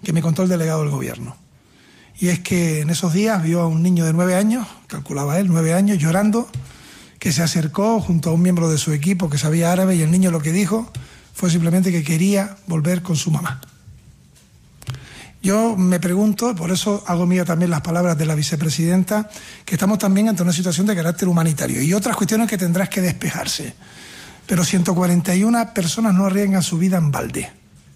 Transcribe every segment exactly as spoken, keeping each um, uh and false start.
que me contó el delegado del gobierno. Y es que en esos días vio a un niño de nueve años, calculaba él, nueve años, llorando, que se acercó junto a un miembro de su equipo que sabía árabe, y el niño lo que dijo fue simplemente que quería volver con su mamá. Yo me pregunto, por eso hago mía también las palabras de la vicepresidenta, que estamos también ante una situación de carácter humanitario y otras cuestiones que tendrán que despejarse. Pero ciento cuarenta y una personas no arriesgan su vida en balde.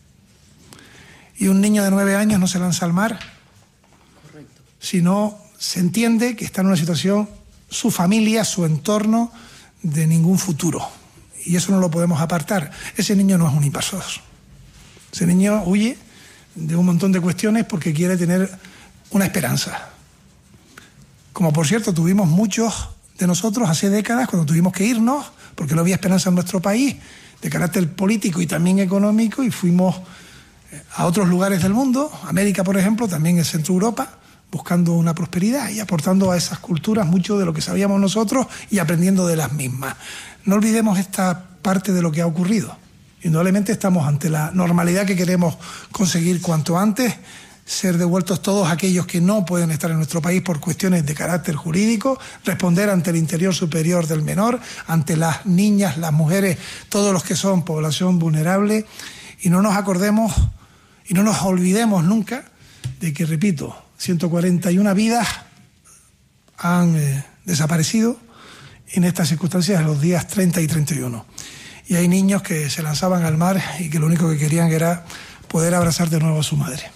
Y un niño de nueve años no se lanza al mar, correcto, sino se entiende que está en una situación, su familia, su entorno, de ningún futuro. Y eso no lo podemos apartar. Ese niño no es un invasor. Ese niño huye de un montón de cuestiones porque quiere tener una esperanza. Como por cierto tuvimos muchos de nosotros hace décadas cuando tuvimos que irnos porque no había esperanza en nuestro país de carácter político y también económico, y fuimos a otros lugares del mundo, América por ejemplo, también en Centro Europa, buscando una prosperidad y aportando a esas culturas mucho de lo que sabíamos nosotros y aprendiendo de las mismas. No olvidemos esta parte de lo que ha ocurrido. Indudablemente estamos ante la normalidad que queremos conseguir cuanto antes, ser devueltos todos aquellos que no pueden estar en nuestro país por cuestiones de carácter jurídico, responder ante el interior superior del menor, ante las niñas, las mujeres, todos los que son población vulnerable, y no nos acordemos y no nos olvidemos nunca de que, repito, ciento cuarenta y una vidas han eh, desaparecido en estas circunstancias en los días treinta y treinta y uno. Y hay niños que se lanzaban al mar y que lo único que querían era poder abrazar de nuevo a su madre.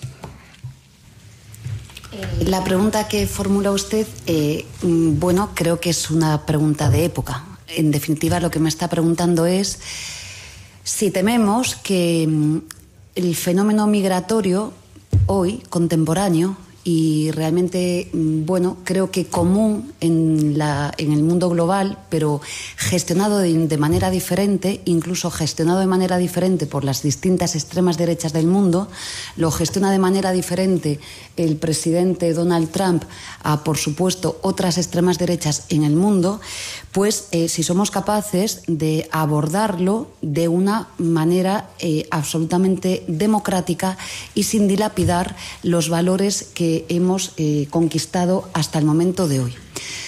Eh, la pregunta que formula usted, eh, bueno, creo que es una pregunta de época. En definitiva, lo que me está preguntando es si tememos que el fenómeno migratorio hoy, contemporáneo, y realmente, bueno, creo que común en, la, en el mundo global, pero gestionado de, de manera diferente, incluso gestionado de manera diferente por las distintas extremas derechas del mundo. Lo gestiona de manera diferente el presidente Donald Trump a, por supuesto, otras extremas derechas en el mundo. Pues eh, si somos capaces de abordarlo de una manera eh, absolutamente democrática y sin dilapidar los valores que hemos eh, conquistado hasta el momento de hoy.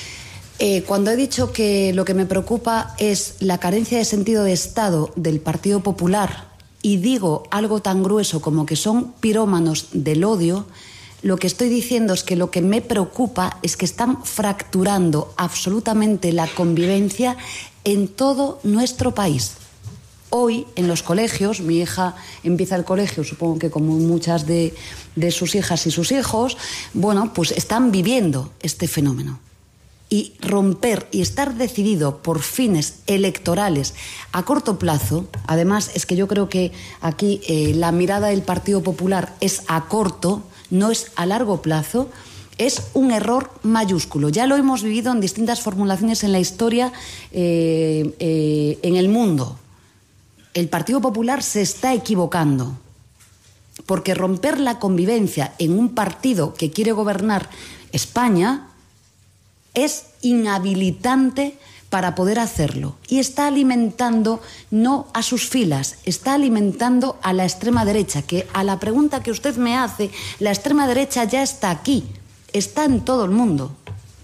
Eh, cuando he dicho que lo que me preocupa es la carencia de sentido de Estado del Partido Popular, y digo algo tan grueso como que son pirómanos del odio, lo que estoy diciendo es que lo que me preocupa es que están fracturando absolutamente la convivencia en todo nuestro país. Hoy, en los colegios, mi hija empieza el colegio, supongo que como muchas de, de sus hijas y sus hijos, bueno, pues están viviendo este fenómeno. Y romper y estar decidido por fines electorales a corto plazo, además es que yo creo que aquí eh, la mirada del Partido Popular es a corto, no es a largo plazo, es un error mayúsculo. Ya lo hemos vivido en distintas formulaciones en la historia eh, eh, en el mundo. El Partido Popular se está equivocando, porque romper la convivencia en un partido que quiere gobernar España es inhabilitante para poder hacerlo, y está alimentando no a sus filas, está alimentando a la extrema derecha, que a la pregunta que usted me hace, la extrema derecha ya está aquí, está en todo el mundo,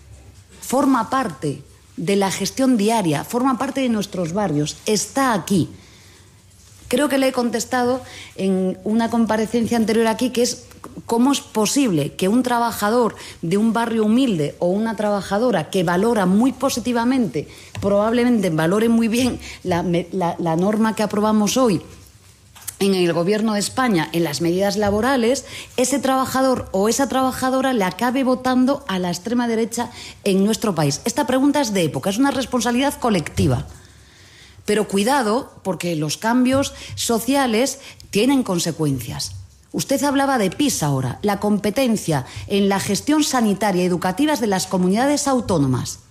forma parte de la gestión diaria, forma parte de nuestros barrios, está aquí. Creo que le he contestado en una comparecencia anterior aquí, que es cómo es posible que un trabajador de un barrio humilde o una trabajadora que valora muy positivamente, probablemente valore muy bien la, la, la norma que aprobamos hoy en el Gobierno de España en las medidas laborales, ese trabajador o esa trabajadora le acabe votando a la extrema derecha en nuestro país. Esta pregunta es de época, es una responsabilidad colectiva. Pero cuidado, porque los cambios sociales tienen consecuencias. Usted hablaba de PISA ahora, la competencia en la gestión sanitaria y educativa de las comunidades autónomas.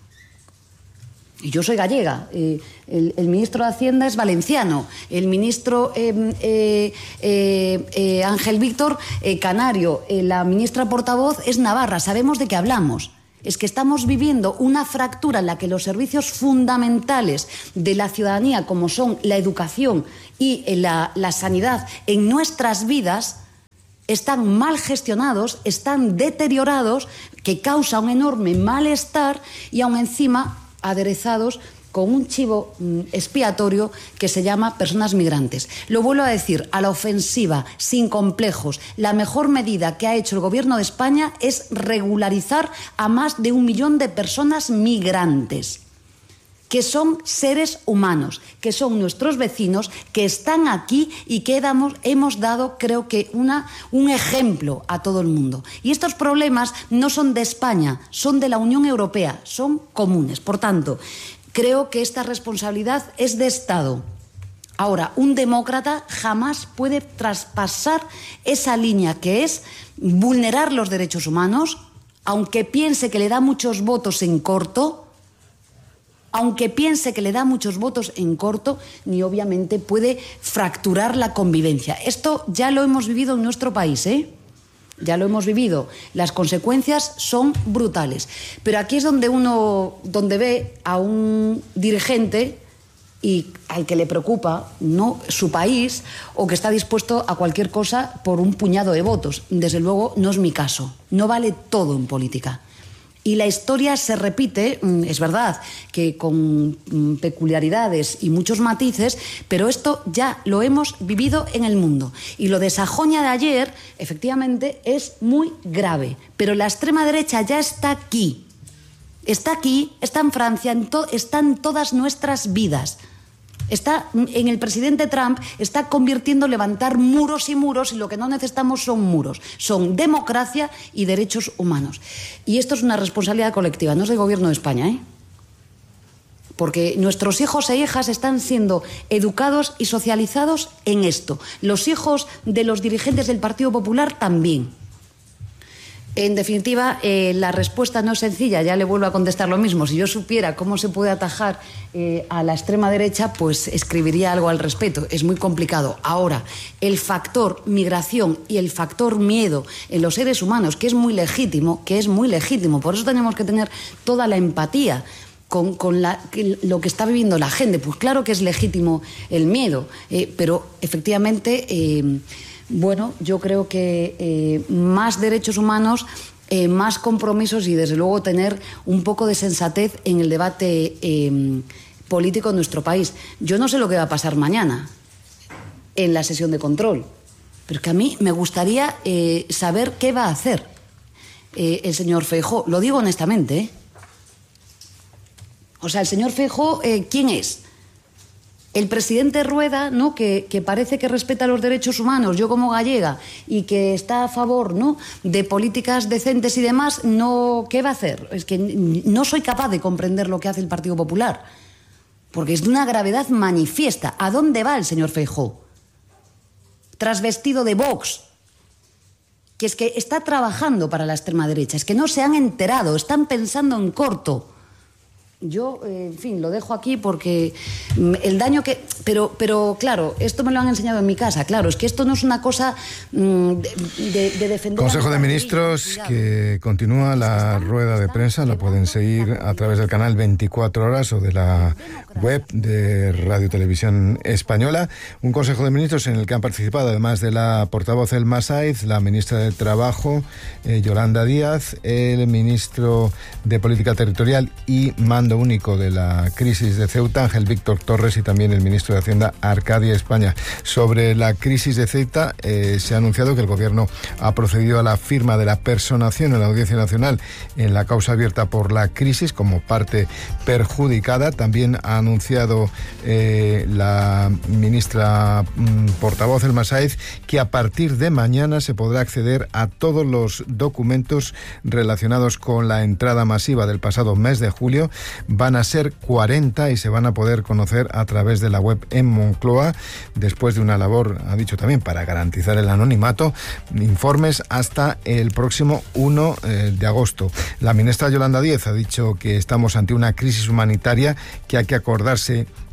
Y yo soy gallega, eh, el, el ministro de Hacienda es valenciano, el ministro eh, eh, eh, eh, Ángel Víctor eh, canario, eh, la ministra portavoz es navarra, sabemos de qué hablamos. Es que estamos viviendo una fractura en la que los servicios fundamentales de la ciudadanía, como son la educación y la, la sanidad en nuestras vidas, están mal gestionados, están deteriorados, que causa un enorme malestar y aún encima aderezados con un chivo expiatorio que se llama personas migrantes. Lo vuelvo a decir, a la ofensiva, sin complejos. La mejor medida que ha hecho el Gobierno de España es regularizar a más de un millón de personas migrantes, que son seres humanos, que son nuestros vecinos, que están aquí y que damos, hemos dado, creo que, una, un ejemplo a todo el mundo. Y estos problemas no son de España, son de la Unión Europea, son comunes. Por tanto, creo que esta responsabilidad es de Estado. Ahora, un demócrata jamás puede traspasar esa línea que es vulnerar los derechos humanos, aunque piense que le da muchos votos en corto, aunque piense que le da muchos votos en corto, ni obviamente puede fracturar la convivencia. Esto ya lo hemos vivido en nuestro país, ¿eh? Ya lo hemos vivido. Las consecuencias son brutales. Pero aquí es donde uno, donde ve a un dirigente y al que le preocupa no su país o que está dispuesto a cualquier cosa por un puñado de votos. Desde luego no es mi caso. No vale todo en política. Y la historia se repite, es verdad, que con peculiaridades y muchos matices, pero esto ya lo hemos vivido en el mundo. Y lo de Sajonia de ayer, efectivamente, es muy grave. Pero la extrema derecha ya está aquí. Está aquí, está en Francia, en to- está en todas nuestras vidas. Está en el presidente Trump, está convirtiendo levantar muros y muros, y lo que no necesitamos son muros, son democracia y derechos humanos. Y esto es una responsabilidad colectiva, no es del Gobierno de España, ¿eh? Porque nuestros hijos e hijas están siendo educados y socializados en esto. Los hijos de los dirigentes del Partido Popular también. En definitiva, eh, la respuesta no es sencilla, ya le vuelvo a contestar lo mismo. Si yo supiera cómo se puede atajar eh, a la extrema derecha, pues escribiría algo al respecto. Es muy complicado. Ahora, el factor migración y el factor miedo en los seres humanos, que es muy legítimo, que es muy legítimo, por eso tenemos que tener toda la empatía con, con la, lo que está viviendo la gente. Pues claro que es legítimo el miedo, eh, pero efectivamente... Eh, Bueno, yo creo que eh, más derechos humanos, eh, más compromisos y, desde luego, tener un poco de sensatez en el debate eh, político en nuestro país. Yo no sé lo que va a pasar mañana en la sesión de control, pero es que a mí me gustaría eh, saber qué va a hacer eh, el señor Feijóo. Lo digo honestamente, ¿eh? O sea, el señor Feijóo, eh, ¿quién es? El presidente Rueda, ¿no?, que, que parece que respeta los derechos humanos, yo como gallega, y que está a favor, ¿no?, de políticas decentes y demás, no, ¿qué va a hacer? Es que no soy capaz de comprender lo que hace el Partido Popular, porque es de una gravedad manifiesta. ¿A dónde va el señor Feijóo? Trasvestido de Vox, que es que está trabajando para la extrema derecha, es que no se han enterado, están pensando en corto. Yo, eh, en fin, lo dejo aquí porque el daño que... Pero, pero, claro, esto me lo han enseñado en mi casa. Claro, es que esto no es una cosa mm, de, de, de defender... Consejo de Ministros, que continúa la rueda de prensa. La pueden seguir a través del canal veinticuatro horas o de la web de Radio Televisión Española. Un Consejo de Ministros en el que han participado, además de la portavoz Elma Saiz, la ministra de Trabajo, eh, Yolanda Díaz, el ministro de Política Territorial y Mando Único de la crisis de Ceuta, Ángel Víctor Torres, y también el ministro de Hacienda, Arcadia España. Sobre la crisis de Ceuta, eh, se ha anunciado que el Gobierno ha procedido a la firma de la personación en la Audiencia Nacional en la causa abierta por la crisis como parte perjudicada. También ha anunciado eh, la ministra mmm, portavoz Elma Saiz que a partir de mañana se podrá acceder a todos los documentos relacionados con la entrada masiva del pasado mes de julio. Van a ser cuarenta y se van a poder conocer a través de la web en Moncloa, después de una labor, ha dicho también, para garantizar el anonimato, informes hasta el próximo uno de agosto. La ministra Yolanda Díaz ha dicho que estamos ante una crisis humanitaria, que hay que acordarse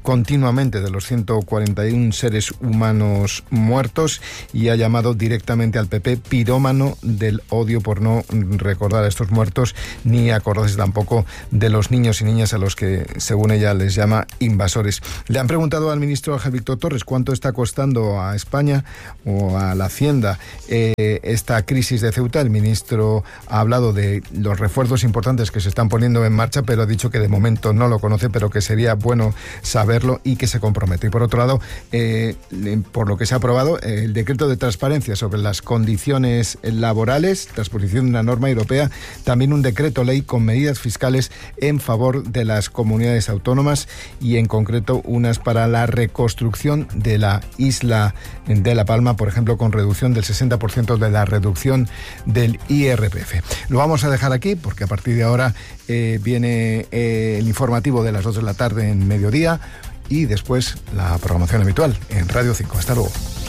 continuamente de los ciento cuarenta y uno seres humanos muertos y ha llamado directamente al P P pirómano del odio por no recordar a estos muertos ni acordarse tampoco de los niños y niñas a los que, según ella, les llama invasores. Le han preguntado al ministro Ángel Víctor Torres cuánto está costando a España o a la Hacienda eh, esta crisis de Ceuta. El ministro ha hablado de los refuerzos importantes que se están poniendo en marcha, pero ha dicho que de momento no lo conoce, pero que sería bueno saberlo y que se compromete. Y por otro lado, eh, por lo que se ha aprobado, eh, el decreto de transparencia sobre las condiciones laborales, transposición de una norma europea, también un decreto ley con medidas fiscales en favor de las comunidades autónomas y en concreto unas para la reconstrucción de la isla de La Palma, por ejemplo, con reducción del sesenta por ciento de la reducción del I R P F. Lo vamos a dejar aquí porque a partir de ahora eh, viene eh, el informativo de las dos de la tarde en mediodía y después la programación habitual en Radio cinco. Hasta luego.